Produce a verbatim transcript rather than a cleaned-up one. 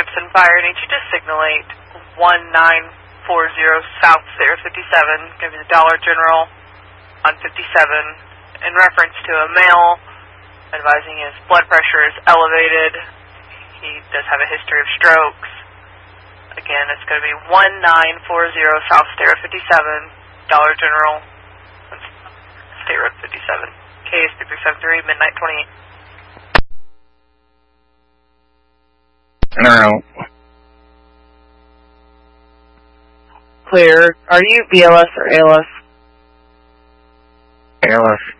Hudson Fire. I need you to signal eight one nine four zero South Sierra fifty-seven. Give me the Dollar General on fifty-seven in reference to a male, advising his blood pressure is elevated. He does have a history of strokes. Again, it's going to be one nine four zero South Sierra fifty-seven, Dollar General, State Road fifty-seven. K S three three seven three, midnight twenty-eight. No. Clear. Are you B L S or A L S? A L S.